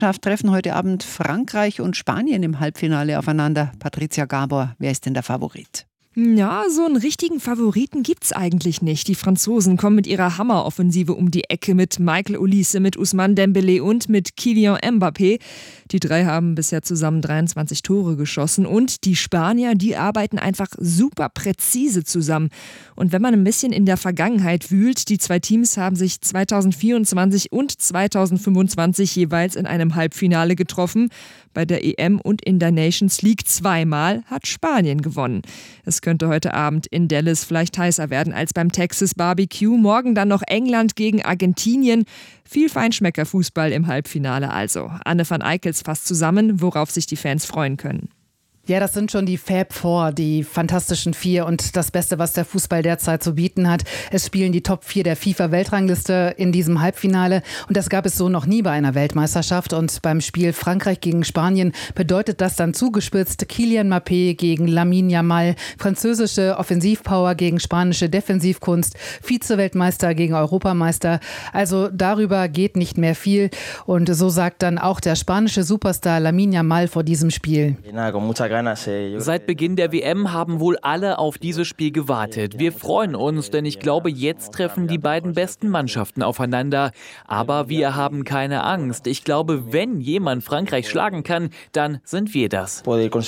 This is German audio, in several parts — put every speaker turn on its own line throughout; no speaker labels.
Treffen heute Abend Frankreich und Spanien im Halbfinale aufeinander. Patricia Gabor, wer ist denn der Favorit?
Ja, so einen richtigen Favoriten gibt's eigentlich nicht. Die Franzosen kommen mit ihrer Hammeroffensive um die Ecke mit Michael Olise, mit Ousmane Dembélé und mit Kylian Mbappé. Die drei haben bisher zusammen 23 Tore geschossen und die Spanier, die arbeiten einfach super präzise zusammen. Und wenn man ein bisschen in der Vergangenheit wühlt, die zwei Teams haben sich 2024 und 2025 jeweils in einem Halbfinale getroffen. Bei der EM und in der Nations League zweimal hat Spanien gewonnen. Es könnte heute Abend in Dallas vielleicht heißer werden als beim Texas Barbecue. Morgen dann noch England gegen Argentinien. Viel Feinschmeckerfußball im Halbfinale also. Anne van Eickels fasst zusammen, worauf sich die Fans freuen können.
Ja, das sind schon die Fab Four, die Fantastischen Vier und das Beste, was der Fußball derzeit zu bieten hat. Es spielen die Top 4 der FIFA-Weltrangliste in diesem Halbfinale und das gab es so noch nie bei einer Weltmeisterschaft. Und beim Spiel Frankreich gegen Spanien bedeutet das dann zugespitzt Kylian Mbappé gegen Lamine Yamal, französische Offensivpower gegen spanische Defensivkunst, Vize-Weltmeister gegen Europameister. Also darüber geht nicht mehr viel und so sagt dann auch der spanische Superstar Lamine Yamal vor diesem Spiel.
Seit Beginn der WM haben wohl alle auf dieses Spiel gewartet. Wir freuen uns, denn ich glaube, jetzt treffen die beiden besten Mannschaften aufeinander. Aber wir haben keine Angst. Ich glaube, wenn jemand Frankreich schlagen kann, dann sind wir das.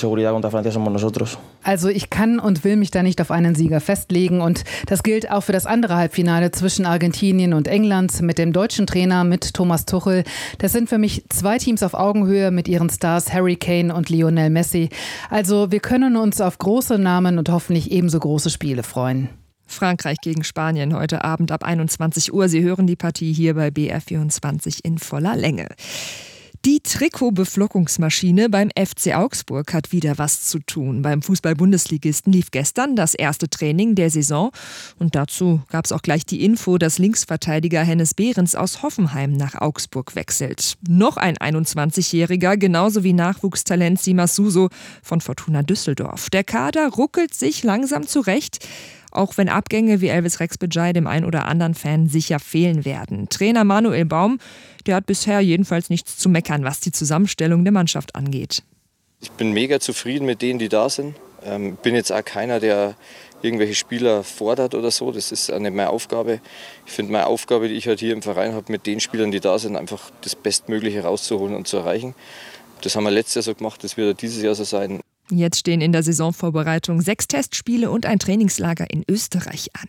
Also ich kann und will mich da nicht auf einen Sieger festlegen und das gilt auch für das andere Halbfinale zwischen Argentinien und England mit dem deutschen Trainer, mit Thomas Tuchel. Das sind für mich zwei Teams auf Augenhöhe mit ihren Stars Harry Kane und Lionel Messi. Also wir können uns auf große Namen und hoffentlich ebenso große Spiele freuen.
Frankreich gegen Spanien heute Abend ab 21 Uhr. Sie hören die Partie hier bei BR24 in voller Länge. Die Trikotbeflockungsmaschine beim FC Augsburg hat wieder was zu tun. Beim Fußball-Bundesligisten lief gestern das erste Training der Saison. Und dazu gab es auch gleich die Info, dass Linksverteidiger Hennes Behrens aus Hoffenheim nach Augsburg wechselt. Noch ein 21-Jähriger, genauso wie Nachwuchstalent Simas Suso von Fortuna Düsseldorf. Der Kader ruckelt sich langsam zurecht. Auch wenn Abgänge wie Elvis Rexbejai dem einen oder anderen Fan sicher fehlen werden. Trainer Manuel Baum, der hat bisher jedenfalls nichts zu meckern, was die Zusammenstellung der Mannschaft angeht.
Ich bin mega zufrieden mit denen, die da sind. Bin jetzt auch keiner, der irgendwelche Spieler fordert oder so. Das ist auch nicht meine Aufgabe. Ich finde, meine Aufgabe, die ich halt hier im Verein habe, mit den Spielern, die da sind, einfach das Bestmögliche rauszuholen und zu erreichen. Das haben wir letztes Jahr so gemacht, das wird dieses Jahr so sein.
Jetzt stehen in der Saisonvorbereitung 6 Testspiele und ein Trainingslager in Österreich an.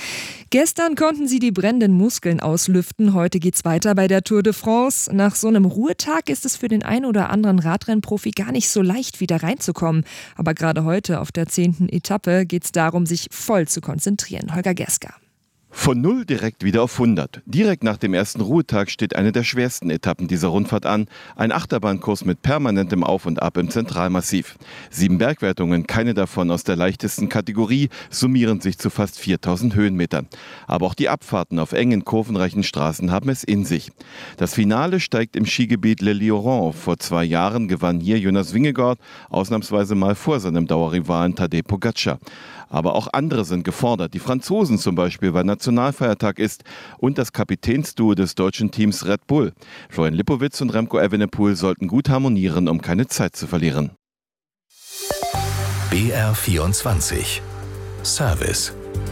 Gestern konnten sie die brennenden Muskeln auslüften. Heute geht's weiter bei der Tour de France. Nach so einem Ruhetag ist es für den einen oder anderen Radrennprofi gar nicht so leicht, wieder reinzukommen. Aber gerade heute auf der 10. Etappe geht's darum, sich voll zu konzentrieren. Holger Geska.
Von 0 direkt wieder auf 100. Direkt nach dem ersten Ruhetag steht eine der schwersten Etappen dieser Rundfahrt an. Ein Achterbahnkurs mit permanentem Auf und Ab im Zentralmassiv. 7 Bergwertungen, keine davon aus der leichtesten Kategorie, summieren sich zu fast 4000 Höhenmetern. Aber auch die Abfahrten auf engen, kurvenreichen Straßen haben es in sich. Das Finale steigt im Skigebiet Le Lioran. Vor 2 Jahren gewann hier Jonas Vingegaard, ausnahmsweise mal vor seinem Dauerrivalen Tadej Pogačar. Aber auch andere sind gefordert. Die Franzosen zum Beispiel, weil Nationalfeiertag ist, und das Kapitänsduo des deutschen Teams Red Bull. Florian Lipowitz und Remco Evenepoel sollten gut harmonieren, um keine Zeit zu verlieren.
BR24 Service.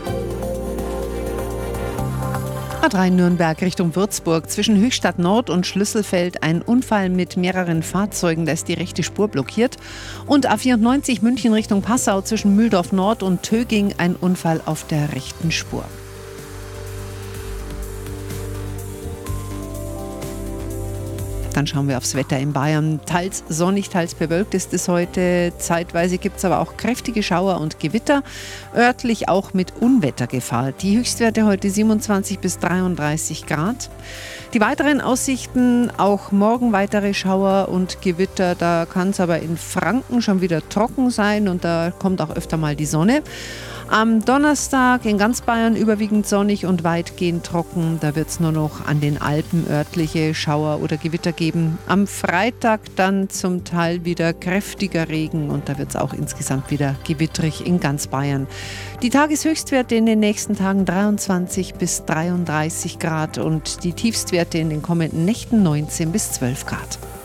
A3 Nürnberg Richtung Würzburg. Zwischen Höchstadt Nord und Schlüsselfeld ein Unfall mit mehreren Fahrzeugen, da ist die rechte Spur blockiert. Und A94 München Richtung Passau zwischen Mühldorf Nord und Töging ein Unfall auf der rechten Spur. Dann schauen wir aufs Wetter in Bayern. Teils sonnig, teils bewölkt ist es heute. Zeitweise gibt es aber auch kräftige Schauer und Gewitter. Örtlich auch mit Unwettergefahr. Die Höchstwerte heute 27 bis 33 Grad. Die weiteren Aussichten, auch morgen weitere Schauer und Gewitter. Da kann es aber in Franken schon wieder trocken sein und da kommt auch öfter mal die Sonne. Am Donnerstag in ganz Bayern überwiegend sonnig und weitgehend trocken. Da wird es nur noch an den Alpen örtliche Schauer oder Gewitter geben. Am Freitag dann zum Teil wieder kräftiger Regen und da wird es auch insgesamt wieder gewittrig in ganz Bayern. Die Tageshöchstwerte in den nächsten Tagen 23 bis 33 Grad und die Tiefstwerte in den kommenden Nächten 19 bis 12 Grad.